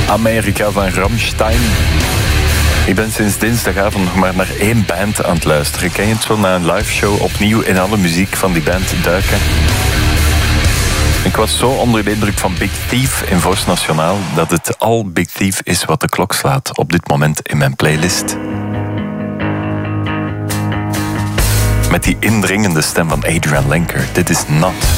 Amerika van Rammstein. Ik ben sinds dinsdagavond nog maar naar één band aan het luisteren. Ken je het zo, na een live show opnieuw in alle muziek van die band duiken? Ik was zo onder de indruk van Big Thief in Voice Nationaal dat het al Big Thief is wat de klok slaat op dit moment in mijn playlist. Met die indringende stem van Adrian Lenker. Dit is Not.